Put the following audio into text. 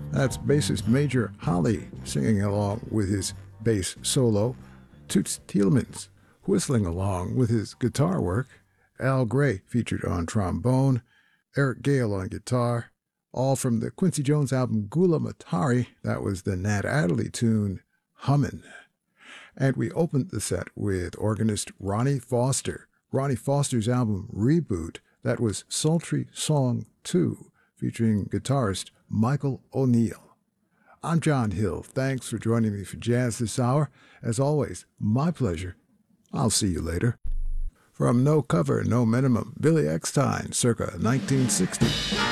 That's bassist Major Holly singing along with his bass solo, Toots Thielemans whistling along with his guitar work, Al Gray featured on trombone, Eric Gale on guitar, all from the Quincy Jones album Gula Matari. That was the Nat Adderley tune, Hummin'. And we opened the set with organist Ronnie Foster. Ronnie Foster's album Reboot, that was Sultry Song 2, featuring guitarist Michael O'Neill. I'm John Hill. Thanks for joining me for Jazz this hour. As always, my pleasure. I'll see you later. From No Cover, No Minimum, Billy Eckstine, circa 1960.